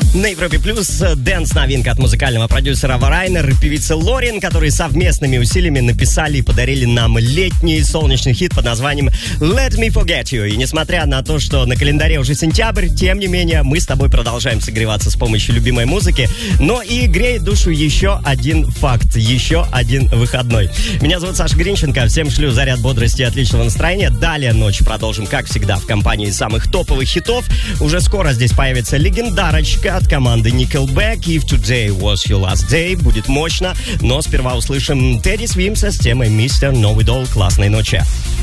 На Европе Плюс дэнс-новинка от музыкального продюсера Варайнер и певицы Лорин, которые совместными усилиями написали и подарили нам летний солнечный хит под названием Let Me Forget You. И несмотря на то, что на календаре уже сентябрь, тем не менее мы с тобой продолжаем согреваться с помощью любимой музыки. Но и греет душу еще один факт, еще один выходной. Меня зовут Саша Гринченко, всем шлю заряд бодрости и отличного настроения. Далее ночь продолжим, как всегда, в компании самых топовых хитов. Уже скоро здесь появится легендарочка от команды Nickelback. If Today Was Your Last Day. Будет мощно, но сперва услышим Тедди Свимса с темой Mr. Know It All. Классной ночи.